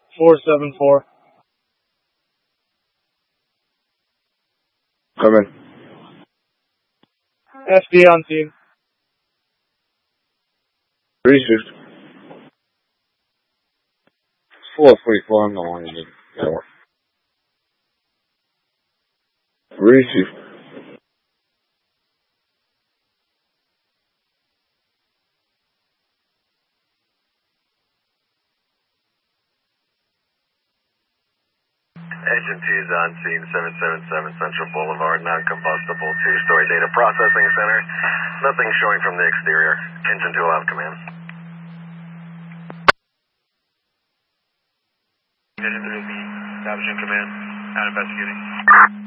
474. Come in. SD on scene. 3-shift. 444, I'm the one who did that work. 3-shift. Agent 2 is on scene, 777 Central Boulevard, non-combustible, two-story data processing center. Nothing showing from the exterior. Engine 2 will have command. Engine 2 will be establishing command, not investigating.